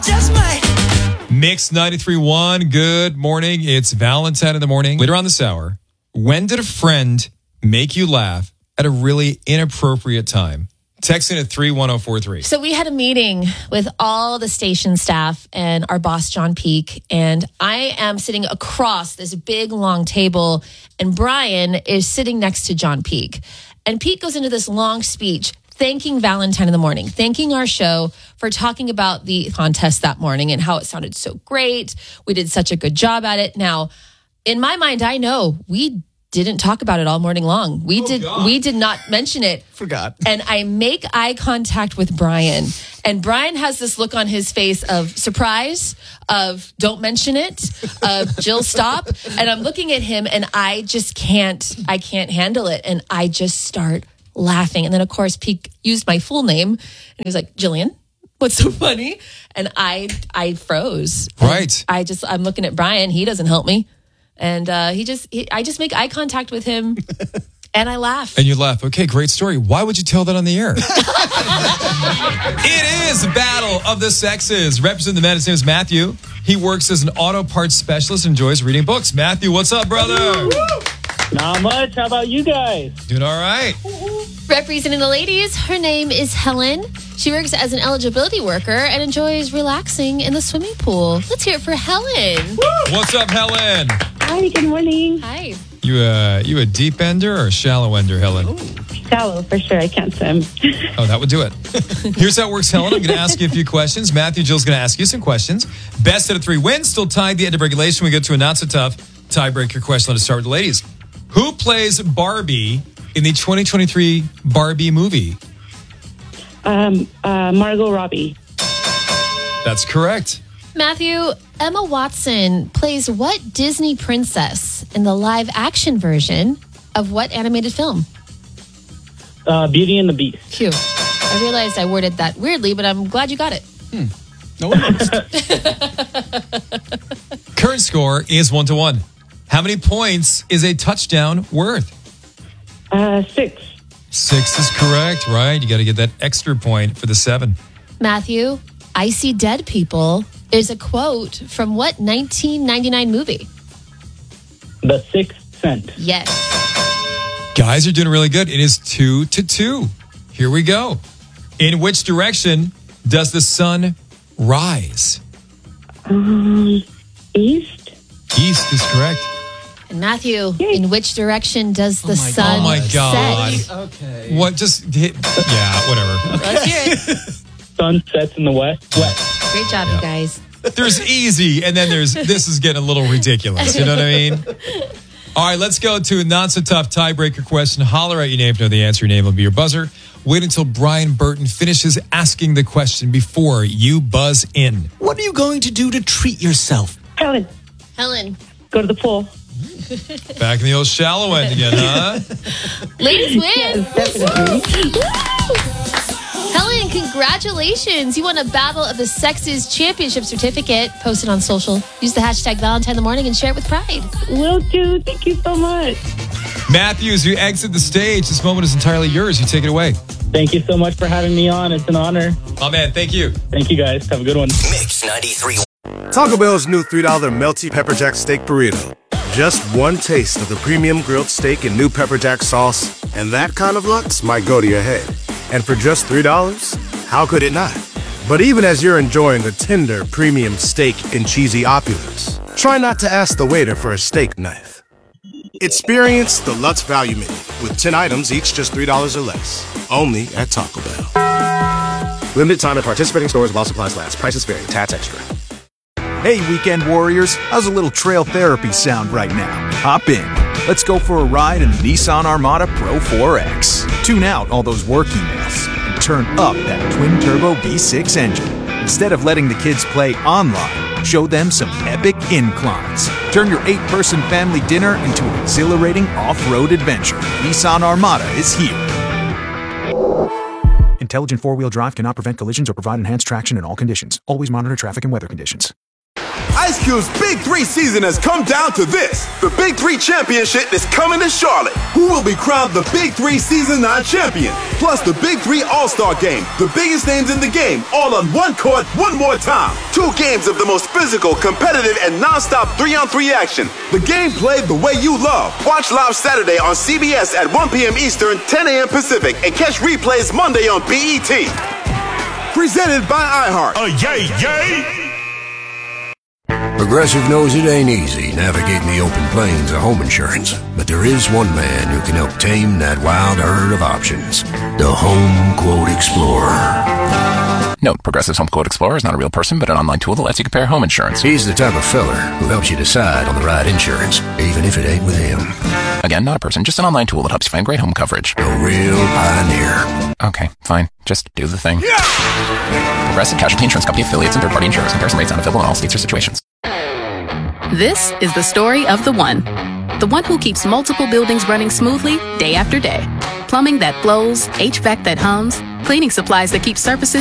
Just might. Mix 93.1, good morning. It's Valentine in the morning. Later on this hour, when did a friend make you laugh at a really inappropriate time? Text in at 31043. So we had a meeting with all the station staff and our boss, John Peak, and I am sitting across this big, long table, and Brian is sitting next to John Peak. And Pete goes into this long speech thanking Valentine in the morning, thanking our show for talking about the contest that morning and how it sounded so great. We did such a good job at it. Now, in my mind, I know we didn't talk about it all morning long. We did not mention it. Forgot. And I make eye contact with Brian. And Brian has this look on his face of surprise, of don't mention it, of Jill, stop. And I'm looking at him and I can't handle it. And I just start laughing. And then, of course, Pete used my full name. And he was like, Jillian, what's so funny? And I froze. Right. I'm looking at Brian. He doesn't help me. And I just make eye contact with him and I laugh. And you laugh. Okay, great story. Why would you tell that on the air? It is the battle of the sexes. Representing the men, his name is Matthew. He works as an auto parts specialist and enjoys reading books. Matthew, what's up, brother? Not much. How about you guys? Doing all right. Representing the ladies, her name is Helen. She works as an eligibility worker and enjoys relaxing in the swimming pool. Let's hear it for Helen. What's up, Helen? Hi, good morning. Hi. You a deep ender or a shallow ender, Helen? Shallow, for sure. I can't swim. Oh, that would do it. Here's how it works, Helen. I'm going to ask you a few questions. Matthew, Jill's going to ask you some questions. Best out of three wins. Still tied at the end of regulation. We get to a not-so-tough tiebreaker question. Let's start with the ladies. Who plays Barbie in the 2023 Barbie movie? Margot Robbie. That's correct. Matthew, Emma Watson plays what Disney princess in the live-action version of what animated film? Beauty and the Beast. Phew. I realized I worded that weirdly, but I'm glad you got it. No one noticed. Current score is 1-1. How many points is a touchdown worth? 6. 6 is correct, right? You got to get that extra point for the 7. Matthew, I see dead people is a quote from what 1999 movie? The Sixth Sense. Yes. Guys are doing really good. It is 2-2. Here we go. In which direction does the sun rise? East. East is correct. And Matthew, in which direction does the sun Oh my God. set? Okay. What? Just hit. Yeah, whatever. Let's hear it. Sun sets in the west. Great job, you guys. There's easy, and then there's this is getting a little ridiculous. You know what I mean? All right, let's go to a not-so-tough tiebreaker question. Holler at your name if you know the answer. Your name will be your buzzer. Wait until Brian Burton finishes asking the question before you buzz in. What are you going to do to treat yourself? Helen, Helen, go to the pool. Back in the old shallow end again, huh? ladies win. Yes, definitely. Helen, congratulations. You won a Battle of the Sexes Championship certificate posted on social. Use the hashtag Valentine in the morning and share it with pride. Will do. Thank you so much. Matthew, as you exit the stage, this moment is entirely yours. You take it away. Thank you so much for having me on. It's an honor. Oh, man, thank you. Thank you guys. Have a good one. Mix 93. Taco Bell's new $3 melty pepper jack steak burrito. Just one taste of the premium grilled steak and new pepper jack sauce, and that kind of lux might go to your head. And for just $3, how could it not? But even as you're enjoying the tender premium steak and cheesy opulence, try not to ask the waiter for a steak knife. Experience the Lutz Value Menu with 10 items, each just $3 or less. Only at Taco Bell. Limited time at participating stores while supplies last. Prices vary. Tats extra. Hey, weekend warriors, how's a little trail therapy sound right now? Hop in. Let's go for a ride in the Nissan Armada Pro 4X. Tune out all those work emails and turn up that twin-turbo V6 engine. Instead of letting the kids play online, show them some epic inclines. Turn your 8-person family dinner into an exhilarating off-road adventure. Nissan Armada is here. Intelligent four-wheel drive cannot prevent collisions or provide enhanced traction in all conditions. Always monitor traffic and weather conditions. Ice Cube's Big 3 season has come down to this. The Big 3 Championship is coming to Charlotte. Who will be crowned the Big 3 Season 9 champion? Plus the Big 3 All-Star Game. The biggest names in the game, all on one court, one more time. 2 games of the most physical, competitive, and non-stop 3-on-3 action. The game played the way you love. Watch live Saturday on CBS at 1 p.m. Eastern, 10 a.m. Pacific, and catch replays Monday on BET. Presented by iHeart. Yay, yay! Progressive knows it ain't easy navigating the open plains of home insurance, but there is one man who can help tame that wild herd of options. The Home Quote Explorer. Note, Progressive's Home Quote Explorer is not a real person, but an online tool that lets you compare home insurance. He's the type of feller who helps you decide on the right insurance, even if it ain't with him. Again, not a person, just an online tool that helps you find great home coverage. A real pioneer. Okay, fine. Just do the thing. Yeah! Progressive Casualty Insurance Company affiliates and third-party insurers. Comparison rates not available in all states or situations. This is the story of the one who keeps multiple buildings running smoothly day after day. Plumbing that flows, HVAC that hums, cleaning supplies that keep surfaces